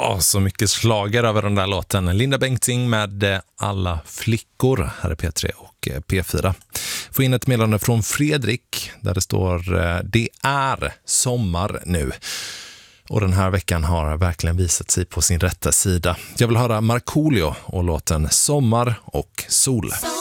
Ja, så mycket slager över den där låten. Linda Bengtzing med Alla flickor här är P3 och P4. Få in ett meddelande från Fredrik där det står det är sommar nu. Och den här veckan har verkligen visat sig på sin rätta sida. Jag vill höra Markoolio och låten Sommar och sol.